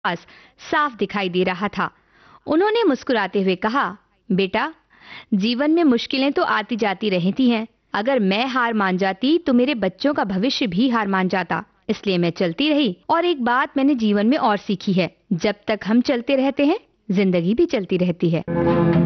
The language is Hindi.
पास साफ दिखाई दे रहा था। उन्होंने मुस्कुराते हुए कहा, बेटा, जीवन में मुश्किलें तो आती जाती रहती हैं। अगर मैं हार मान जाती तो मेरे बच्चों का भविष्य भी हार मान जाता। इसलिए मैं चलती रही। और एक बात मैंने जीवन में और सीखी है, जब तक हम चलते रहते हैं, जिंदगी भी चलती रहती है।